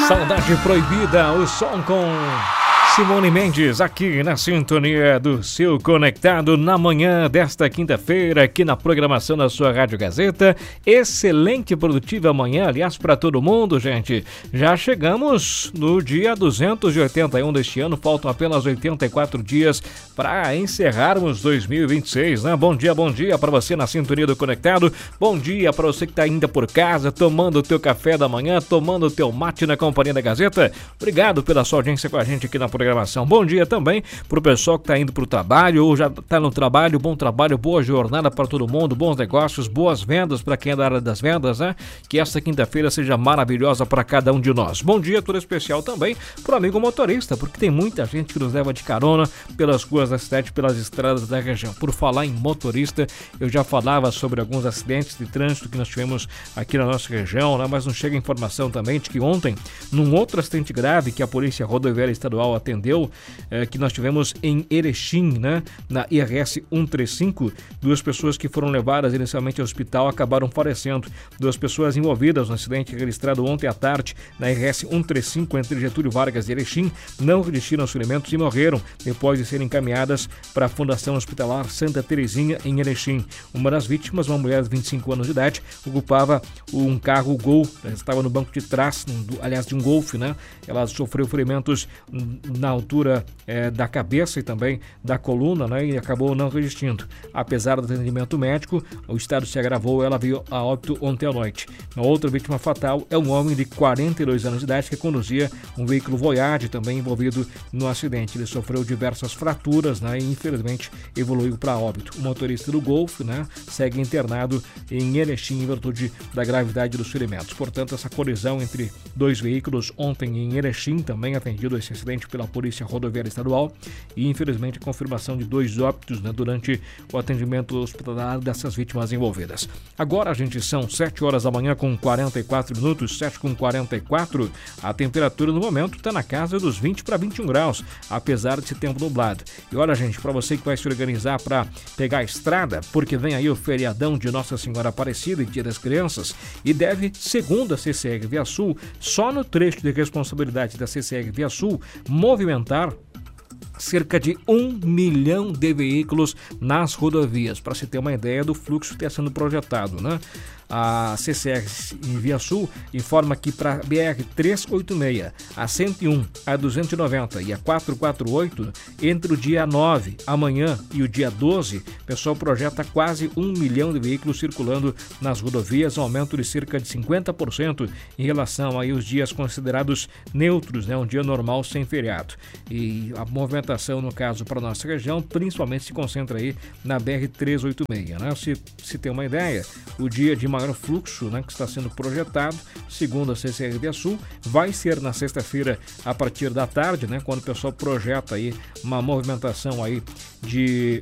Saudade Proibida, o som com Simone Mendes aqui na sintonia do seu Conectado na manhã desta quinta-feira, aqui na programação da sua Rádio Gazeta. Excelente e produtiva manhã, aliás, para todo mundo, gente. Já chegamos no dia 281 deste ano, faltam apenas 84 dias para encerrarmos 2026, né? Bom dia para você na sintonia do Conectado. Bom dia para você que está ainda por casa, tomando o teu café da manhã, tomando o teu mate na companhia da Gazeta. Obrigado pela sua audiência com a gente aqui na programação. Bom dia também para o pessoal que está indo para o trabalho ou já está no trabalho. Bom trabalho, boa jornada para todo mundo, bons negócios, boas vendas para quem é da área das vendas, né? Que esta quinta-feira seja maravilhosa para cada um de nós. Bom dia todo especial também para o amigo motorista, porque tem muita gente que nos leva de carona pelas ruas da cidade, pelas estradas da região. Por falar em motorista, eu já falava sobre alguns acidentes de trânsito que nós tivemos aqui na nossa região, né? Mas não chega informação também de que ontem, num outro acidente grave que a Polícia Rodoviária Estadual atendeu, que nós tivemos em Erechim, né, na IRS 135, duas pessoas que foram levadas inicialmente ao hospital acabaram falecendo. Duas pessoas envolvidas no acidente registrado ontem à tarde na IRS 135 entre Getúlio Vargas e Erechim não resistiram aos ferimentos e morreram depois de serem encaminhadas para a Fundação Hospitalar Santa Terezinha em Erechim. Uma das vítimas, uma mulher de 25 anos de idade, ocupava um carro Gol, estava no banco de trás, de um Golf, né? Ela sofreu ferimentos na altura da cabeça e também da coluna, né, e acabou não resistindo. Apesar do atendimento médico, o estado se agravou, ela veio a óbito ontem à noite. Uma outra vítima fatal é um homem de 42 anos de idade que conduzia um veículo Voyage, também envolvido no acidente. Ele sofreu diversas fraturas, né, e infelizmente evoluiu para óbito. O motorista do Golf, né, segue internado em Erechim em virtude da gravidade dos ferimentos. Portanto, essa colisão entre dois veículos ontem em Erechim, também atendido esse acidente pela Polícia Rodoviária Estadual, e infelizmente a confirmação de 2 óbitos, né, durante o atendimento hospitalar dessas vítimas envolvidas. Agora, gente, são 7 horas da manhã com 44 minutos, 7:44. A temperatura no momento está na casa dos 20 para 21 graus, apesar de esse tempo nublado. E olha, gente, para você que vai se organizar para pegar a estrada, porque vem aí o feriadão de Nossa Senhora Aparecida e Dia das Crianças, e deve, segundo a CCR Via Sul, só no trecho de responsabilidade da CCR Via Sul, movimentar cerca de 1 milhão de veículos nas rodovias, para se ter uma ideia do fluxo que está sendo projetado, né? A CCR Via Sul informa que para a BR-386, a 101, a 290 e a 448, entre o dia 9, amanhã, e o dia 12, o pessoal projeta quase 1 milhão de veículos circulando nas rodovias, um aumento de cerca de 50% em relação aí aos dias considerados neutros, né? Um dia normal sem feriado. E a movimentação, no caso, para a nossa região, principalmente se concentra aí na BR-386, né? Se tem uma ideia, o dia de maior fluxo, né, que está sendo projetado, segundo a CCR Via Sul, vai ser na sexta-feira a partir da tarde, né, quando o pessoal projeta aí uma movimentação aí de